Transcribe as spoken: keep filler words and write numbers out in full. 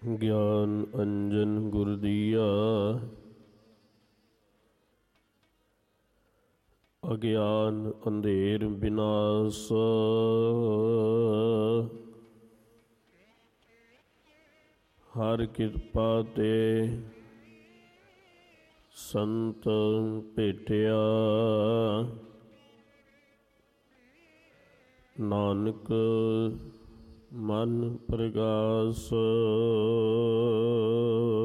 ਗਿਆਨ ਅੰਜਨ ਗੁਰ ਦੀਆ, ਅਗਿਆਨ ਅੰਧੇਰ ਬਿਨਾਸ਼। ਹਰ ਕਿਰਪਾ ਤੇ ਸੰਤ ਭੇਟਿਆ, ਨਾਨਕ ਮਨ ਪ੍ਰਗਾਸ।